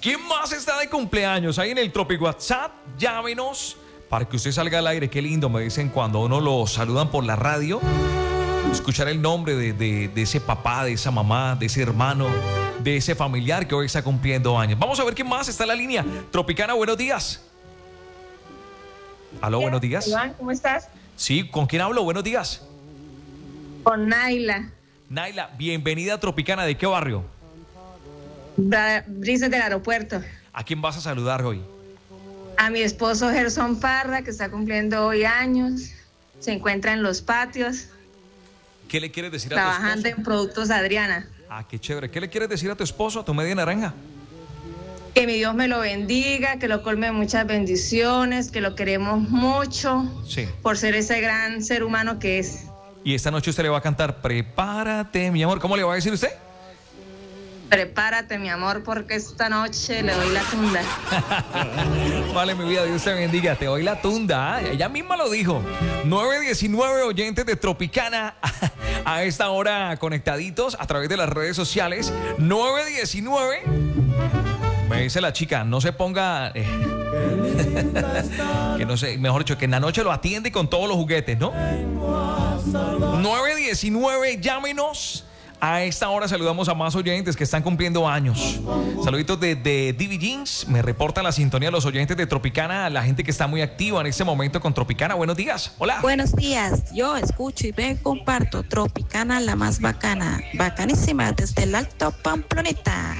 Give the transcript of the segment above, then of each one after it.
¿Quién más está de cumpleaños? Ahí en el Tropi WhatsApp, llámenos para que usted salga al aire. Qué lindo, me dicen cuando uno lo saludan por la radio. Escuchar el nombre de ese papá, de esa mamá, de ese hermano, de ese familiar que hoy está cumpliendo años. Vamos a ver quién más está en la línea. Tropicana, buenos días. Aló, buenos días. Iván, ¿cómo estás? Sí, ¿con quién hablo? Buenos días. Con Naila. Naila, bienvenida a Tropicana. ¿De qué barrio? Brisas del aeropuerto. ¿A quién vas a saludar hoy? A mi esposo Gerson Parra, que está cumpliendo hoy años. Se encuentra en los patios. ¿Qué le quieres decir a tu esposo? Trabajando en Productos Adriana. Ah, qué chévere. ¿Qué le quieres decir a tu esposo, a tu media naranja? Que mi Dios me lo bendiga, que lo colme de muchas bendiciones, que lo queremos mucho. Sí. Por ser ese gran ser humano que es. Y esta noche usted le va a cantar Prepárate, mi amor. ¿Cómo le va a decir usted? Prepárate, mi amor, porque esta noche le doy la tunda. Vale, mi vida, Dios te bendiga. Te doy la tunda. Ella misma lo dijo. 919 oyentes de Tropicana a esta hora conectaditos a través de las redes sociales. 919. Me dice la chica, no se ponga... que no sé, mejor dicho, que en la noche lo atiende con todos los juguetes, ¿no? 919, llámenos. A esta hora saludamos a más oyentes que están cumpliendo años. Saluditos de DV Jeans. Me reportan la sintonía de los oyentes de Tropicana, la gente que está muy activa en este momento con Tropicana. Buenos días. Hola. Buenos días. Yo escucho y me comparto Tropicana, la más bacana. Bacanísima desde el Alto Pamploneta.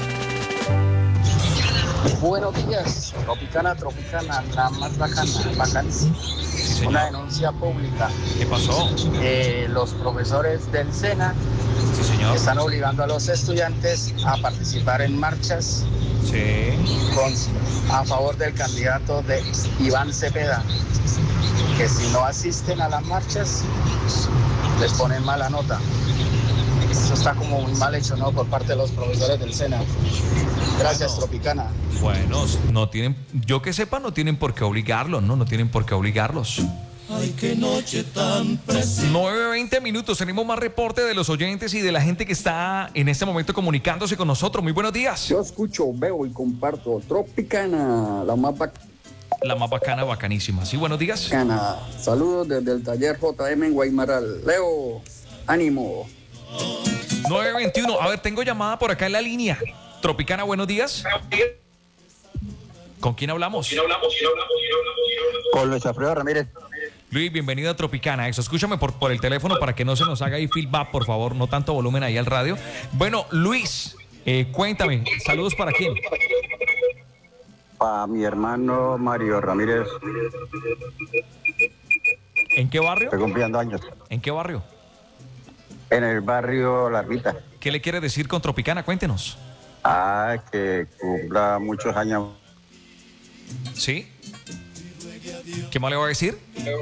Buenos días, Tropicana, la más bacana, bacanísima. Sí, una denuncia pública. ¿Qué pasó? Los profesores del SENA Sí, señor. están obligando a los estudiantes a participar en marchas Sí. a favor del candidato de Iván Cepeda, que si no asisten a las marchas les ponen mala nota. Eso está como muy mal hecho, ¿no? Por parte de los profesores del SENA. Gracias, Bueno. Tropicana. Bueno, no tienen, yo que sepa, no tienen por qué obligarlos, ¿no? No tienen por qué obligarlos. Ay, qué noche tan preciosa. 9:20 minutos, tenemos más reporte de los oyentes y de la gente que está en este momento comunicándose con nosotros. Muy buenos días. Yo escucho, veo y comparto Tropicana, la más La más bacana, bacanísima. Sí, buenos días. bacana. Saludos desde el taller JM en Guaymaral. Leo, ánimo. 9:21. A ver, tengo llamada por acá en la línea. Tropicana, buenos días. ¿Con quién hablamos? Con Luis Alfredo Ramírez. Luis, bienvenido a Tropicana. Eso, escúchame por el teléfono para que no se nos haga ahí feedback, por favor. No tanto volumen ahí al radio. Bueno, Luis, cuéntame. Saludos para quién. Para mi hermano Mario Ramírez, ¿En qué barrio? estoy cumpliendo años. ¿En qué barrio? En el barrio La Ermita. ¿Qué le quiere decir con Tropicana? Cuéntenos. Que cumpla muchos años. ¿Sí? ¿Qué más le va a decir?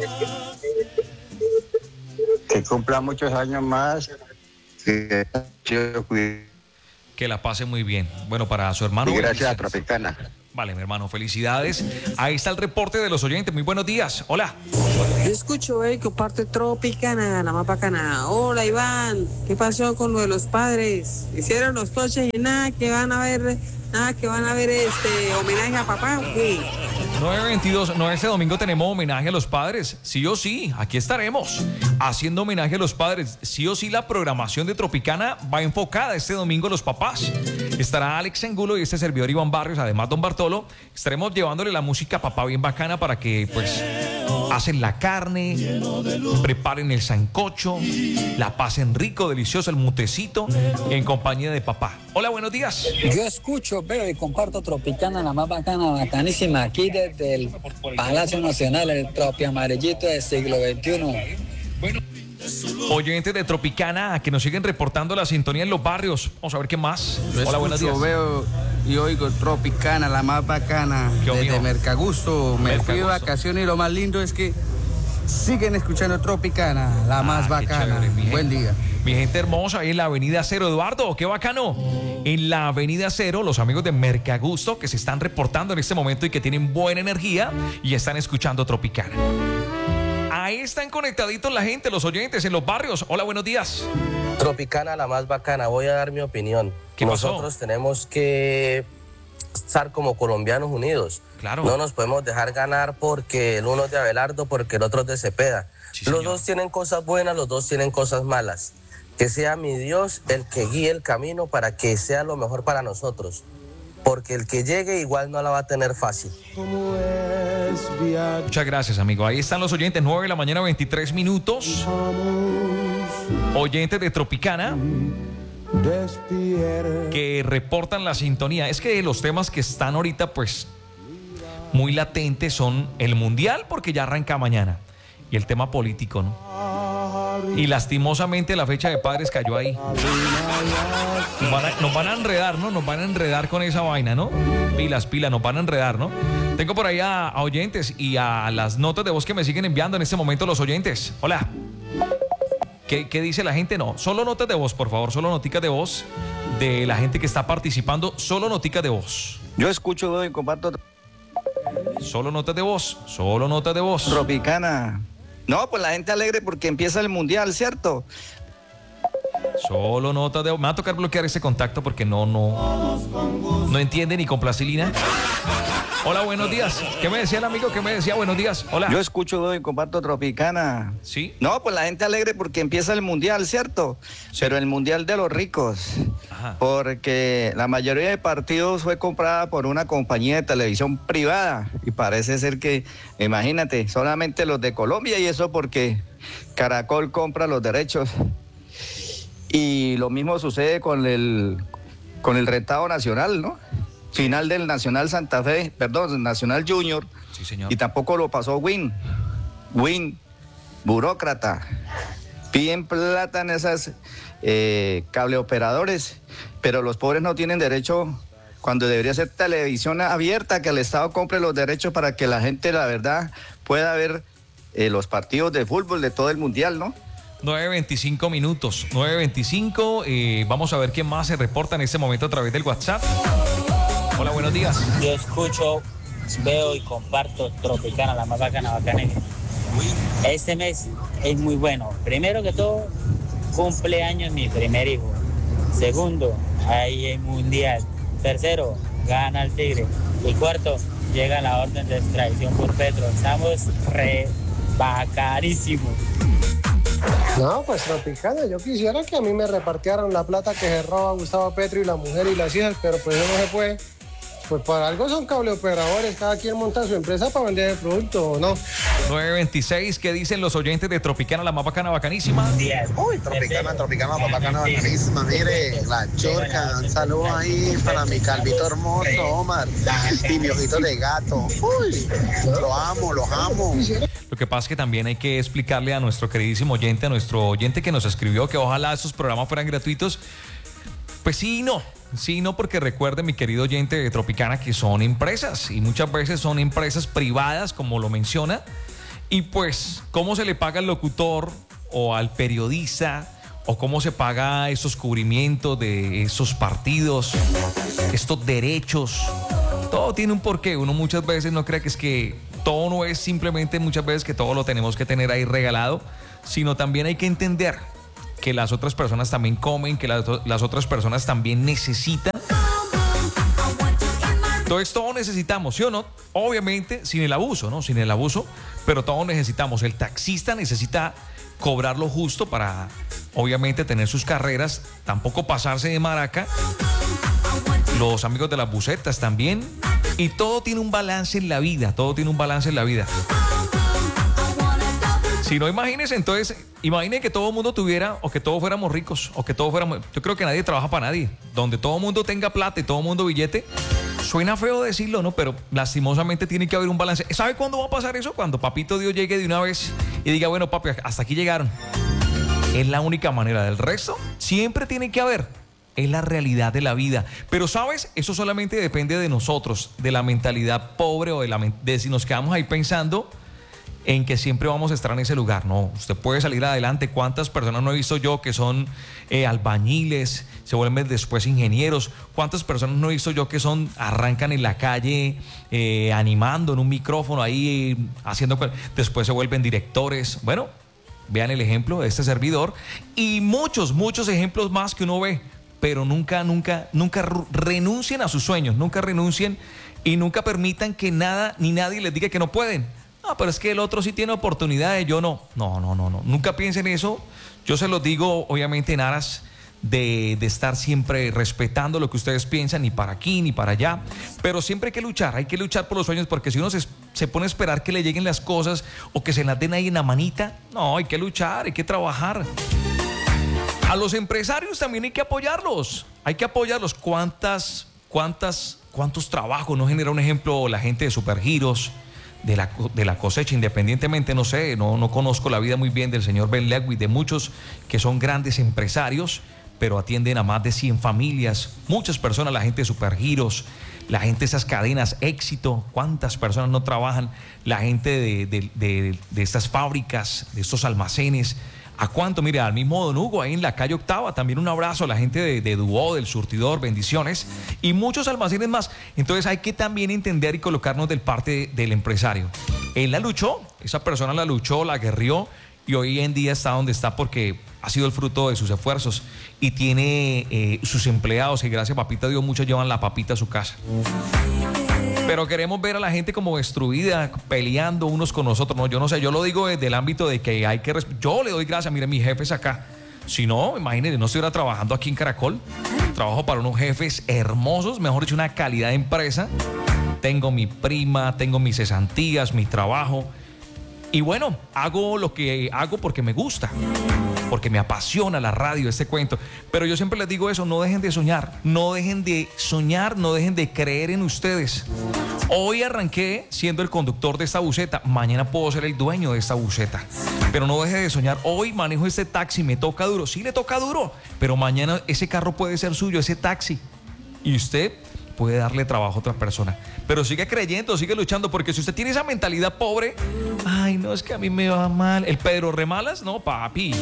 Que cumpla muchos años más. Que yo cuide. Que la pase muy bien. Bueno, para su hermano. Y gracias a bendiciones. Tropicana. Vale, mi hermano, felicidades. Ahí está el reporte de los oyentes. Muy buenos días. Hola. Yo escucho, comparte Tropicana, la más bacana. Hola, Iván, ¿qué pasó con lo de los padres? Hicieron los coches y nada que van a ver homenaje a papá, ¿o qué? 9:22. No, este domingo tenemos homenaje a los padres. Sí o sí, aquí estaremos haciendo homenaje a los padres. Sí o sí, la programación de Tropicana va enfocada este domingo a los papás. Estará Alex Angulo y este servidor Iván Barrios, además Don Bartolo. Estaremos llevándole la música a papá bien bacana para que, pues, hacen la carne, preparen el sancocho, la pasen rico, delicioso, el mutecito, en compañía de papá. Hola, buenos días. Yo escucho, veo y comparto Tropicana, la más bacana, bacanísima, aquí desde el Palacio Nacional, el Tropi Amarillito del siglo XXI. Oyentes de Tropicana que nos siguen reportando la sintonía en los barrios. Vamos a ver qué más. Hola, buenos días. Veo y oigo Tropicana, la más bacana, desde Mercagusto. Me fui de vacaciones y lo más lindo es que siguen escuchando Tropicana, la más bacana. Chévere, Buen día. Mi gente hermosa, ahí en la avenida Cero, Eduardo, qué bacano. En la avenida Cero, los amigos de Mercagusto que se están reportando en este momento y que tienen buena energía y están escuchando Tropicana. Ahí están conectaditos la gente, los oyentes en los barrios. Hola, buenos días. Tropicana, la más bacana. Voy a dar mi opinión. ¿Qué pasó? Nosotros tenemos que estar como colombianos unidos. Claro. No nos podemos dejar ganar porque el uno es de Abelardo, porque el otro es de Cepeda. Sí, los señor. dos tienen cosas buenas, los dos tienen cosas malas. Que sea mi Dios el que guíe el camino para que sea lo mejor para nosotros. Porque el que llegue igual no la va a tener fácil. Muchas gracias, amigo. Ahí están los oyentes, 9 de la mañana, 23 minutos. Oyentes de Tropicana que reportan la sintonía. Es que los temas que están ahorita, pues, muy latentes son el Mundial, porque ya arranca mañana, y el tema político, ¿no? Y lastimosamente la fecha de padres cayó ahí. Nos van a enredar, ¿no? Nos van a enredar con esa vaina, ¿no? Pilas, nos van a enredar, ¿no? Tengo por ahí a oyentes y a las notas de voz que me siguen enviando en este momento los oyentes. Hola. ¿Qué dice la gente? No, solo notas de voz, por favor, solo noticas de voz de la gente que está participando, solo noticas de voz. Yo escucho y comparto. Solo notas de voz, solo notas de voz. Tropicana. No, pues la gente alegre porque empieza el mundial, ¿cierto? Solo notas de voz. Me va a tocar bloquear ese contacto porque no entiende ni con plastilina. Hola, buenos días. ¿Qué me decía el amigo? ¿Qué me decía? Buenos días. Hola. Yo escucho y comparto Tropicana. ¿Sí? No, pues la gente alegre porque empieza el mundial, ¿cierto? Sí. Pero el mundial de los ricos. Ajá. Porque la mayoría de partidos fue comprada por una compañía de televisión privada. Y parece ser que, imagínate, solamente los de Colombia, y eso porque Caracol compra los derechos. Y lo mismo sucede con el rentado nacional, ¿no? Final del Nacional Santa Fe, perdón, Nacional Junior. Sí, señor. Y tampoco lo pasó Win, burócrata. Piden plata en esas cableoperadores, pero los pobres no tienen derecho, cuando debería ser televisión abierta, que el Estado compre los derechos para que la gente, la verdad, pueda ver los partidos de fútbol de todo el mundial, ¿no? 9:25 minutos, 9:25. Vamos a ver quién más se reporta en este momento a través del WhatsApp. Hola, buenos días. Yo escucho, veo y comparto Tropicana, la más bacana. Este mes es muy bueno. Primero que todo, cumpleaños mi primer hijo. Segundo, hay el mundial. Tercero, gana el Tigre. Y cuarto, llega la orden de extradición por Petro. Estamos re bacanísimos. No, pues Tropicana, yo quisiera que a mí me repartieran la plata que se roba Gustavo Petro y la mujer y las hijas, pero pues eso no se puede. Pues por algo son cableoperadores, cada quien monta su empresa para vender el producto, ¿o no? 9:26, ¿qué dicen los oyentes de Tropicana, la más bacana, bacanísima? Uy, Tropicana, la más bacana, bacanísima. Mire, la chorca, un saludo ahí para mi calvito hermoso, Omar, y mi ojito de gato. Uy, los amo. Lo que pasa es que también hay que explicarle a nuestro queridísimo oyente, a nuestro oyente que nos escribió, que ojalá esos programas fueran gratuitos. Pues sí y no. Sí, no, porque recuerde, mi querido oyente de Tropicana, que son empresas y muchas veces son empresas privadas, como lo menciona. Y pues, ¿cómo se le paga al locutor o al periodista? ¿O cómo se paga esos cubrimientos de esos partidos, estos derechos? Todo tiene un porqué. Uno muchas veces no cree que es que todo no es simplemente muchas veces que todo lo tenemos que tener ahí regalado, sino también hay que entender que las otras personas también comen, que las otras personas también necesitan. Entonces todos necesitamos, ¿sí o no? Obviamente sin el abuso, ¿no? Sin el abuso, pero todos necesitamos. El taxista necesita cobrar lo justo para, obviamente, tener sus carreras, tampoco pasarse de maraca. Los amigos de las bucetas también. Y todo tiene un balance en la vida, todo tiene un balance en la vida. Si no, imagínense, entonces, imaginen que todo el mundo tuviera, o que todos fuéramos ricos, o que todos fuéramos... Yo creo que nadie trabaja para nadie. Donde todo el mundo tenga plata y todo el mundo billete, suena feo decirlo, ¿no? Pero lastimosamente tiene que haber un balance. ¿Sabe cuándo va a pasar eso? Cuando Papito Dios llegue de una vez y diga, bueno, papi, hasta aquí llegaron. Es la única manera. Del resto, siempre tiene que haber. Es la realidad de la vida. Pero, ¿sabes? Eso solamente depende de nosotros, de la mentalidad pobre o de si nos quedamos ahí pensando en que siempre vamos a estar en ese lugar. No, usted puede salir adelante. ¿Cuántas personas no he visto yo que son albañiles, se vuelven después ingenieros? ¿Cuántas personas no he visto yo que arrancan en la calle animando en un micrófono ahí, después se vuelven directores? Bueno, vean el ejemplo de este servidor y muchos ejemplos más que uno ve. pero nunca renuncien a sus sueños, nunca renuncien y nunca permitan que nada ni nadie les diga que no pueden. No, pero es que el otro sí tiene oportunidades, yo no. No, nunca piensen eso. Yo se los digo obviamente en aras de estar siempre respetando lo que ustedes piensan, ni para aquí ni para allá, pero siempre hay que luchar por los sueños, porque si uno se pone a esperar que le lleguen las cosas o que se las den ahí en la manita, no, hay que luchar, hay que trabajar. A los empresarios también hay que apoyarlos, ¿cuántos trabajos no genera, un ejemplo, la gente de Supergiros, de la cosecha, independientemente, no sé, no conozco la vida muy bien del señor Ben Lewis, de muchos que son grandes empresarios, pero atienden a más de 100 familias, muchas personas, la gente de Supergiros, la gente de esas cadenas Éxito, cuántas personas no trabajan, la gente de estas fábricas, de estos almacenes, ¿a cuánto? Mire, al mismo Don Hugo, ahí en la calle Octava, también un abrazo a la gente de Duo, del Surtidor, bendiciones, y muchos almacenes más. Entonces hay que también entender y colocarnos del parte del empresario. Él la luchó, esa persona la luchó, la guerrió, y hoy en día está donde está porque ha sido el fruto de sus esfuerzos y tiene sus empleados, y gracias a papita Dios muchos llevan la papita a su casa. Pero queremos ver a la gente como destruida, peleando unos con nosotros. No, yo no sé, yo lo digo desde el ámbito de que hay que... Yo le doy gracias, miren, mis jefes acá. Si no, imagínense, no estuviera trabajando aquí en Caracol. Trabajo para unos jefes hermosos, mejor dicho, una calidad de empresa. Tengo mi prima, tengo mis cesantías, mi trabajo. Y bueno, hago lo que hago porque me gusta, porque me apasiona la radio, este cuento. Pero yo siempre les digo eso, no dejen de soñar, no dejen de creer en ustedes. Hoy arranqué siendo el conductor de esta buseta, mañana puedo ser el dueño de esta buseta. Pero no deje de soñar, hoy manejo este taxi, me toca duro, sí le toca duro, pero mañana ese carro puede ser suyo, ese taxi. Y usted puede darle trabajo a otra persona. Pero sigue creyendo, sigue luchando, porque si usted tiene esa mentalidad pobre, ay, no, es que a mí me va mal. El Pedro Remalas, no, papi.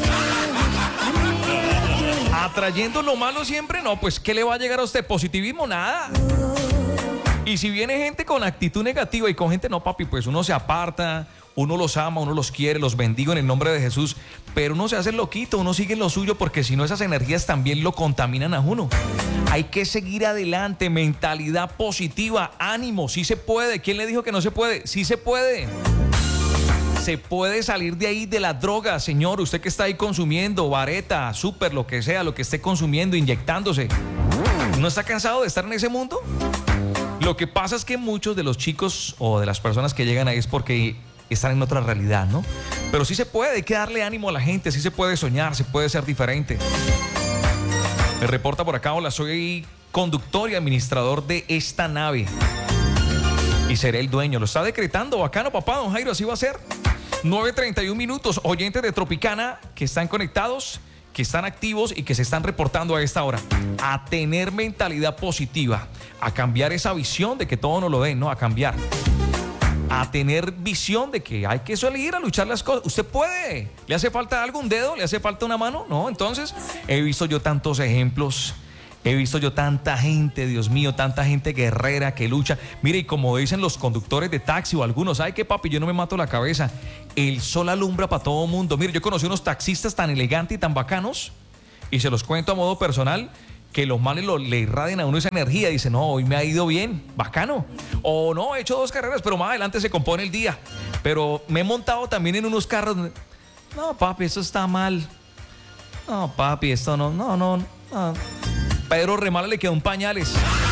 Atrayendo lo malo siempre, no, pues ¿qué le va a llegar a usted? ¿Positivismo? Nada. Y si viene gente con actitud negativa y con gente, no, papi, pues uno se aparta, uno los ama, uno los quiere, los bendigo en el nombre de Jesús, pero uno se hace loquito, uno sigue en lo suyo, porque si no, esas energías también lo contaminan a uno. Hay que seguir adelante, mentalidad positiva, ánimo, sí se puede. ¿Quién le dijo que no se puede? Sí se puede. Se puede salir de ahí, de la droga, señor. Usted que está ahí consumiendo, vareta, súper, lo que sea, lo que esté consumiendo, inyectándose. ¿No está cansado de estar en ese mundo? Lo que pasa es que muchos de los chicos o de las personas que llegan ahí es porque están en otra realidad, ¿no? Pero sí se puede, hay que darle ánimo a la gente, sí se puede soñar, se puede ser diferente. Me reporta por acá, hola, soy conductor y administrador de esta nave y seré el dueño. Lo está decretando, bacano, papá, don Jairo, así va a ser. 9:31 minutos, oyentes de Tropicana que están conectados, que están activos y que se están reportando a esta hora. A tener mentalidad positiva, a cambiar esa visión de que todo nos lo den, ¿no? A cambiar. A tener visión de que hay que salir a luchar las cosas. Usted puede. ¿Le hace falta algo, un dedo? ¿Le hace falta una mano? No, entonces he visto yo tantos ejemplos. He visto yo tanta gente, Dios mío, tanta gente guerrera que lucha. Mire, y como dicen los conductores de taxi o algunos, ¿sabe qué, papi? Yo no me mato la cabeza. El sol alumbra para todo mundo. Mire, yo conocí unos taxistas tan elegantes y tan bacanos, y se los cuento a modo personal, que los males le irradian a uno esa energía. Dice, no, hoy me ha ido bien, bacano. O no, he hecho 2 carreras, pero más adelante se compone el día. Pero me he montado también en unos carros. No, papi, eso está mal. No, papi, esto no. Pedro Remala le quedó un pañales.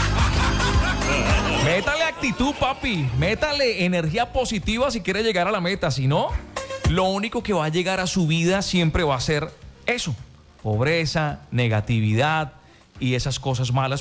Métale actitud, papi. Métale energía positiva si quiere llegar a la meta. Si no, lo único que va a llegar a su vida siempre va a ser eso: pobreza, negatividad y esas cosas malas.